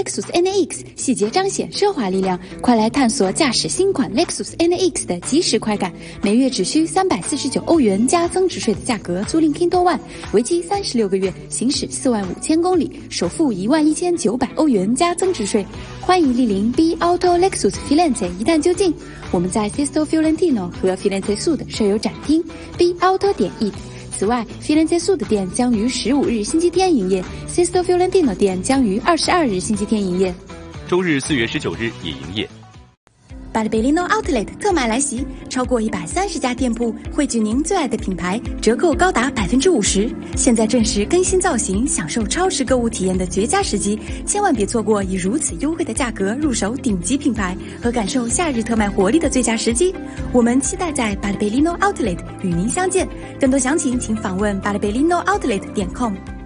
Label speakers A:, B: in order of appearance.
A: Lexus NX， 细节彰显奢华力量，快来探索驾驶新款 Lexus NX 的即时快感。每月只需349欧元加增值税的价格租赁 Kindle One， 为期36个月，行驶45000公里，首付11900欧元加增值税。欢迎莅临 B Auto Lexus Firenze 一探究竟。我们在 Sesto Fiorentino 和 Firenze Sud 设有展厅 B Auto.it。此外 Firenze Sud 店将于15日星期天营业， Sesto Fiorentino 店将于22日星期天营业。
B: 周日4月19日也营业。
A: 巴黎贝利诺 Outlet 特卖来袭，超过130家店铺汇聚您最爱的品牌，折扣高达50%。现在正是更新造型、享受超值购物体验的绝佳时机，千万别错过以如此优惠的价格入手顶级品牌和感受夏日特卖活力的最佳时机。我们期待在巴黎贝利诺 Outlet 与您相见。更多详情请访问巴黎贝利诺 Outlet.com。